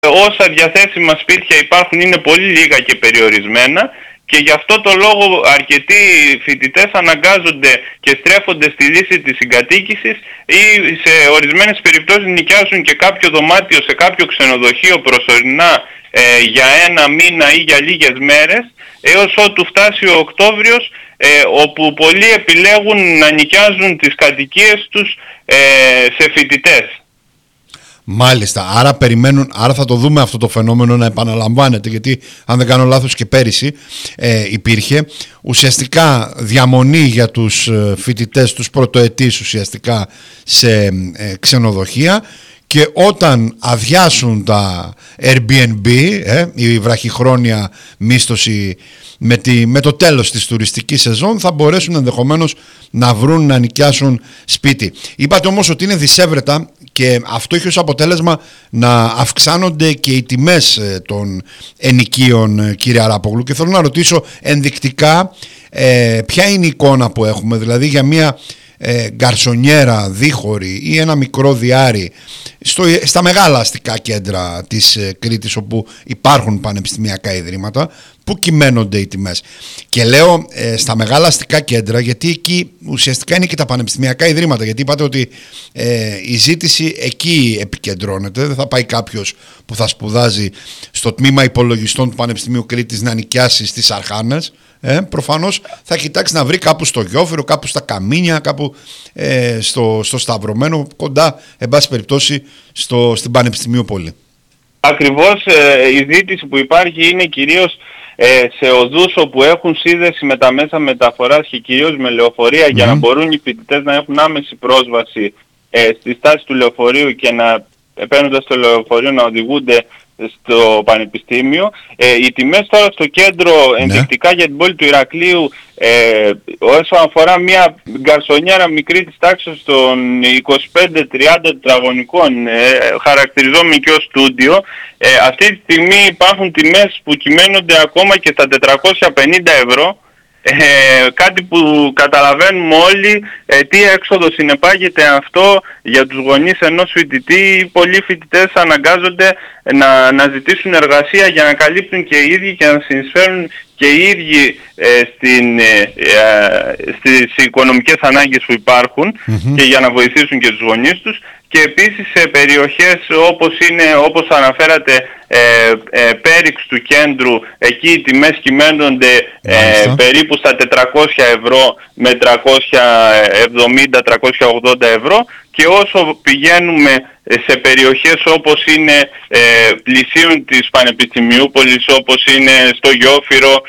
όσα διαθέσιμα σπίτια υπάρχουν είναι πολύ λίγα και περιορισμένα, και γι' αυτό το λόγο αρκετοί φοιτητές αναγκάζονται και στρέφονται στη λύση της συγκατοίκησης ή σε ορισμένες περιπτώσεις νοικιάζουν και κάποιο δωμάτιο σε κάποιο ξενοδοχείο προσωρινά για ένα μήνα ή για λίγες μέρες, έως ότου φτάσει ο Οκτώβριος, όπου πολλοί επιλέγουν να νοικιάζουν τις κατοικίες τους σε φοιτητές. Μάλιστα, άρα περιμένουν, άρα θα το δούμε αυτό το φαινόμενο να επαναλαμβάνεται, γιατί αν δεν κάνω λάθος και πέρυσι υπήρχε ουσιαστικά διαμονή για τους φοιτητές, τους πρωτοετής ουσιαστικά σε ξενοδοχεία, και όταν αδειάσουν τα Airbnb, η βραχυχρόνια μίσθωση με το τέλος της τουριστικής σεζόν, θα μπορέσουν ενδεχομένως να βρουν να νοικιάσουν σπίτι. Είπατε όμως ότι είναι δισεύρετα και αυτό έχει ως αποτέλεσμα να αυξάνονται και οι τιμές των ενοικίων, κύριε Αράπογλου, και θέλω να ρωτήσω ενδεικτικά ποια είναι η εικόνα που έχουμε, δηλαδή για μια γκαρσονιέρα δίχωρη ή ένα μικρό διάρρη στα μεγάλα αστικά κέντρα της Κρήτης, όπου υπάρχουν πανεπιστημιακά ιδρύματα, που κυμαίνονται οι τιμές. Και λέω στα μεγάλα αστικά κέντρα, γιατί εκεί ουσιαστικά είναι και τα πανεπιστημιακά ιδρύματα, γιατί είπατε ότι η ζήτηση εκεί επικεντρώνεται. Δεν θα πάει κάποιος που θα σπουδάζει στο τμήμα υπολογιστών του Πανεπιστημίου Κρήτης να νοικιάσει στις Αρχάνες. Προφανώς θα κοιτάξει να βρει κάπου στο Γιόφυρο, κάπου στα Καμίνια, κάπου στο Σταυρωμένο, κοντά, εν πάση περιπτώσει, στην Πανεπιστημίου Πόλη. Ακριβώς, η ζήτηση που υπάρχει είναι κυρίως σε οδούς όπου έχουν σύνδεση με τα μέσα μεταφοράς και κυρίως με λεωφορεία, για να μπορούν οι φοιτητές να έχουν άμεση πρόσβαση στη στάση του λεωφορείου και να, παίρνοντας το λεωφορείο, να οδηγούνται στο πανεπιστήμιο. Οι τιμές τώρα στο κέντρο, ενδεικτικά για την πόλη του Ηρακλείου, όσο αφορά μια γκαρσονιέρα μικρή της τάξης των 25-30 τετραγωνικών, χαρακτηριζόμενη και ως στούντιο, αυτή τη στιγμή υπάρχουν τιμές που κυμαίνονται ακόμα και στα 450 ευρώ. Κάτι που καταλαβαίνουμε όλοι τι έξοδο συνεπάγεται αυτό για τους γονείς ενός φοιτητή. Πολλοί φοιτητές αναγκάζονται να ζητήσουν εργασία για να καλύπτουν και οι ίδιοι και να συνεισφέρουν και οι ίδιοι στις οικονομικές ανάγκες που υπάρχουν, και για να βοηθήσουν και τους γονείς τους. Και επίσης σε περιοχές όπως αναφέρατε, Πέριξ του κέντρου, εκεί οι τιμές κυμαίνονται περίπου στα 400 ευρώ με 370-380 ευρώ, και όσο πηγαίνουμε σε περιοχές όπως είναι πλησίων της Πανεπιστημιούπολης, όπως είναι στο Γιόφυρο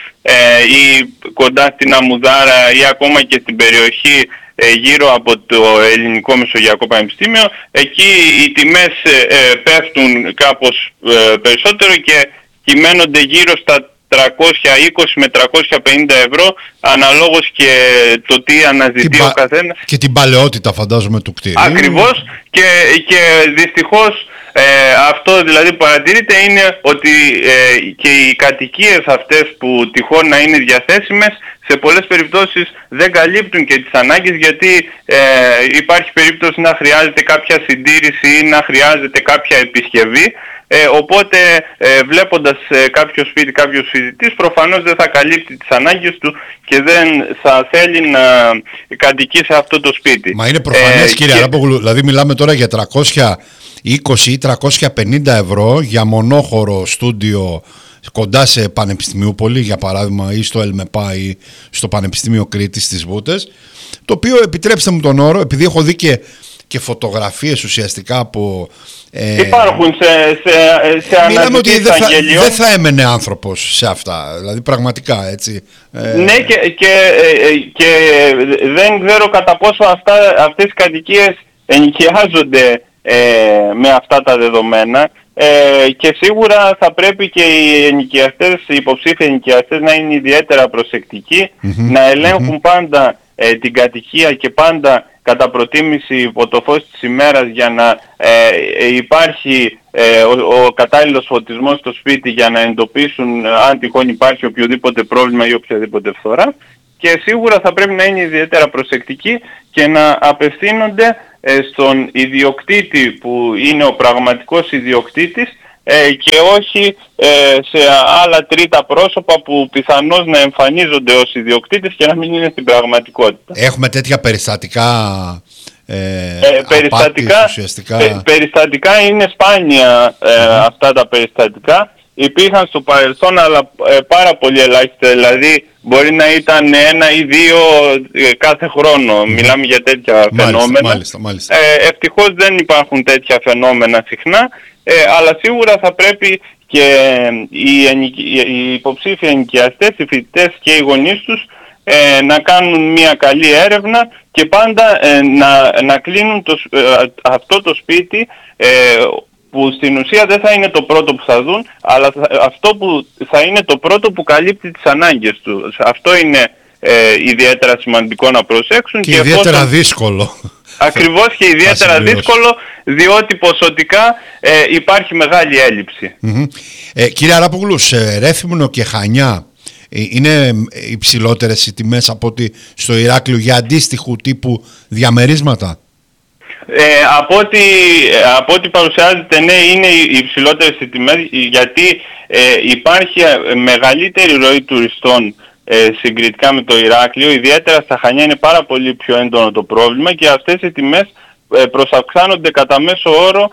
ή κοντά στην Αμμουδάρα ή ακόμα και στην περιοχή γύρω από το Ελληνικό Μεσογειακό Πανεπιστήμιο, εκεί οι τιμές πέφτουν κάπως περισσότερο και κυμαίνονται γύρω στα 320 με 350 ευρώ, αναλόγως και το τι αναζητεί ο καθένας. Και την παλαιότητα, φαντάζομαι, του κτίριου. Ακριβώς, και δυστυχώς αυτό δηλαδή που παρατηρείται είναι ότι και οι κατοικίες αυτές που τυχόν να είναι διαθέσιμες, σε πολλές περιπτώσεις δεν καλύπτουν και τις ανάγκες, γιατί υπάρχει περίπτωση να χρειάζεται κάποια συντήρηση ή να χρειάζεται κάποια επισκευή. Οπότε βλέποντας κάποιο σπίτι, κάποιος φοιτητής, προφανώς δεν θα καλύπτει τις ανάγκες του και δεν θα θέλει να κατοικεί σε αυτό το σπίτι. Μα είναι προφανές, κύριε Αράπογλου, δηλαδή μιλάμε τώρα για 320 ή 350 ευρώ για μονόχωρο στούντιο κοντά σε Πανεπιστημιούπολη, για παράδειγμα, ή στο ΕΛΜΕΠΑ ή στο Πανεπιστήμιο Κρήτης στις Βούτες, το οποίο, επιτρέψτε μου τον όρο, επειδή έχω δει και φωτογραφίες ουσιαστικά από... υπάρχουν σε αναζητήσεις αγγελιών. Δεν θα έμενε άνθρωπος σε αυτά, δηλαδή πραγματικά, έτσι. Ναι, και δεν ξέρω κατά πόσο αυτές οι κατοικίες ενοικιάζονται με αυτά τα δεδομένα, και σίγουρα θα πρέπει και οι υποψήφιοι ενοικιαστές να είναι ιδιαίτερα προσεκτικοί, να ελέγχουν πάντα την κατοικία και πάντα κατά προτίμηση υπό το φως της ημέρας, για να υπάρχει ο κατάλληλος φωτισμός στο σπίτι, για να εντοπίσουν αν τυχόν υπάρχει οποιοδήποτε πρόβλημα ή οποιαδήποτε φθορά. Και σίγουρα θα πρέπει να είναι ιδιαίτερα προσεκτικοί και να απευθύνονται στον ιδιοκτήτη που είναι ο πραγματικός ιδιοκτήτης, και όχι σε άλλα τρίτα πρόσωπα που πιθανώς να εμφανίζονται ως ιδιοκτήτες και να μην είναι στην πραγματικότητα. Έχουμε τέτοια περιστατικά περιστατικά είναι σπάνια αυτά τα περιστατικά. Υπήρχαν στο παρελθόν, αλλά πάρα πολύ ελάχιστα, δηλαδή μπορεί να ήταν 1 ή 2 κάθε χρόνο. Μιλάμε για τέτοια φαινόμενα. Μάλιστα. Ευτυχώς δεν υπάρχουν τέτοια φαινόμενα συχνά, αλλά σίγουρα θα πρέπει και οι υποψήφοι ενοικιαστές, οι φοιτητές και οι γονείς τους να κάνουν μια καλή έρευνα και πάντα να κλείνουν αυτό το σπίτι, που στην ουσία δεν θα είναι το πρώτο που θα δουν, αλλά αυτό που θα είναι το πρώτο που καλύπτει τις ανάγκες τους. Αυτό είναι ιδιαίτερα σημαντικό να προσέξουν. Και ιδιαίτερα δύσκολο. Ακριβώς, και ιδιαίτερα δύσκολο, διότι ποσοτικά υπάρχει μεγάλη έλλειψη. Κύριε Αράπογλου, σε Ρέθυμνο και Χανιά είναι υψηλότερες οι τιμές από ότι στο Ηράκλειο για αντίστοιχου τύπου διαμερίσματα? Από ό,τι παρουσιάζεται, ναι, είναι υψηλότερες οι τιμές, γιατί υπάρχει μεγαλύτερη ροή τουριστών συγκριτικά με το Ηράκλειο. Ιδιαίτερα στα Χανιά είναι πάρα πολύ πιο έντονο το πρόβλημα και αυτές οι τιμές προσαυξάνονται κατά μέσο όρο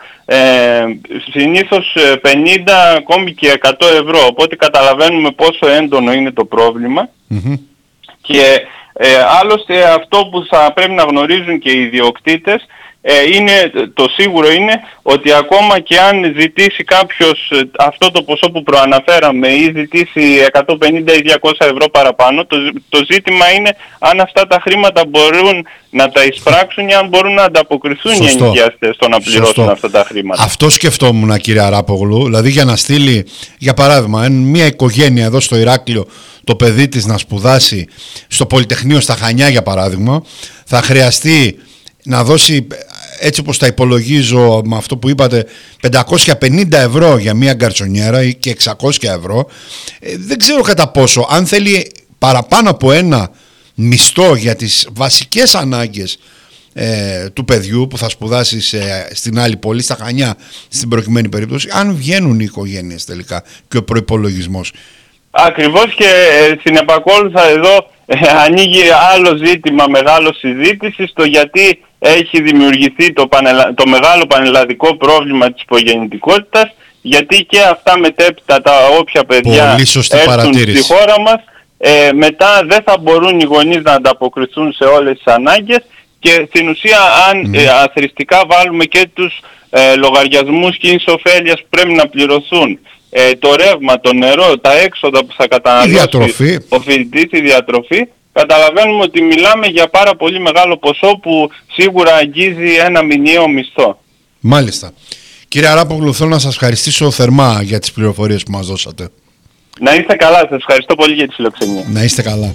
συνήθως 50 ακόμη και 100 ευρώ. Οπότε καταλαβαίνουμε πόσο έντονο είναι το πρόβλημα. Και άλλωστε αυτό που θα πρέπει να γνωρίζουν και οι ιδιοκτήτες, το σίγουρο είναι ότι ακόμα και αν ζητήσει κάποιος αυτό το ποσό που προαναφέραμε ή ζητήσει 150 ή 200 ευρώ παραπάνω, το ζήτημα είναι αν αυτά τα χρήματα μπορούν να τα εισπράξουν ή αν μπορούν να ανταποκριθούν οι ενοικιαστές στο να πληρώσουν αυτά τα χρήματα. Αυτό σκεφτόμουν, κύριε Αράπογλου, δηλαδή για να στείλει, για παράδειγμα, μια οικογένεια εδώ στο Ηράκλειο το παιδί της να σπουδάσει στο Πολυτεχνείο στα Χανιά, για παράδειγμα, θα χρειαστεί να δώσει, έτσι όπως τα υπολογίζω με αυτό που είπατε, 550 ευρώ για μια γκαρσονιέρα ή και 600 ευρώ. Δεν ξέρω κατά πόσο, αν θέλει παραπάνω από ένα μισθό για τις βασικές ανάγκες του παιδιού που θα σπουδάσει στην άλλη πόλη, στα Χανιά στην προκειμένη περίπτωση, αν βγαίνουν οι οικογένειες τελικά και ο προϋπολογισμός. Ακριβώς, και συνεπακόλουθα εδώ ανοίγει άλλο ζήτημα μεγάλο συζήτηση, στο γιατί έχει δημιουργηθεί το μεγάλο πανελλαδικό πρόβλημα της υπογεννητικότητας, γιατί και αυτά μετέπειτα τα όποια παιδιά έρθουν στη χώρα μας, μετά δεν θα μπορούν οι γονείς να ανταποκριθούν σε όλες τις ανάγκες, και στην ουσία αν αθροιστικά βάλουμε και τους λογαριασμούς κοινής ωφέλειας που πρέπει να πληρωθούν, το ρεύμα, το νερό, τα έξοδα που θα καταναλώσει ο φοιτητής, η διατροφή, καταλαβαίνουμε ότι μιλάμε για πάρα πολύ μεγάλο ποσό που σίγουρα αγγίζει ένα μηνιαίο μισθό. Μάλιστα. Κύριε Αράπογλου, θέλω να σας ευχαριστήσω θερμά για τις πληροφορίες που μας δώσατε. Να είστε καλά, σας ευχαριστώ πολύ για τη φιλοξενία. Να είστε καλά.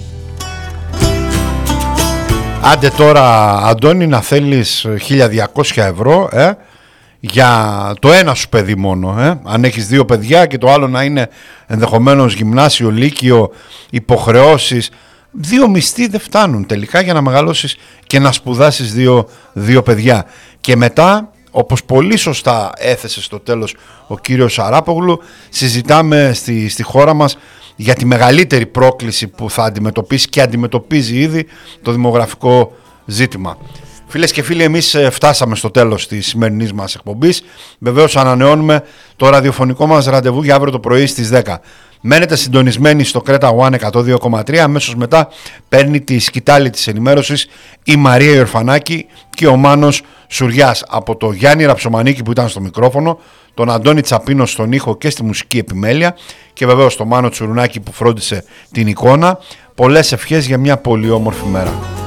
Άντε τώρα, Αντώνη, να θέλεις 1.200 ευρώ για το ένα σου παιδί μόνο, αν έχεις 2 παιδιά και το άλλο να είναι ενδεχομένως γυμνάσιο, λύκειο, υποχρεώσεις. 2 μισθοί δεν φτάνουν τελικά για να μεγαλώσεις και να σπουδάσεις 2 παιδιά. Και μετά, όπως πολύ σωστά έθεσε στο τέλος ο κύριος Αράπογλου, συζητάμε στη χώρα μας για τη μεγαλύτερη πρόκληση που θα αντιμετωπίσει και αντιμετωπίζει ήδη το δημογραφικό ζήτημα. Φίλες και φίλοι, εμείς φτάσαμε στο τέλος της σημερινής μας εκπομπής. Βεβαίως ανανεώνουμε το ραδιοφωνικό μας ραντεβού για αύριο το πρωί στις 10. Μένετε συντονισμένοι στο Κρέτα One 102,3. Αμέσως μετά παίρνει τη σκητάλη της ενημέρωσης η Μαρία Ιορφανάκη και ο Μάνος Σουριάς. Από το Γιάννη Ραψομανίκη που ήταν στο μικρόφωνο, τον Αντώνη Τσαπίνο στον ήχο και στη μουσική επιμέλεια και βεβαίως τον Μάνο Τσουρουνάκη που φρόντισε την εικόνα. Πολλές ευχές για μια πολύ όμορφη μέρα.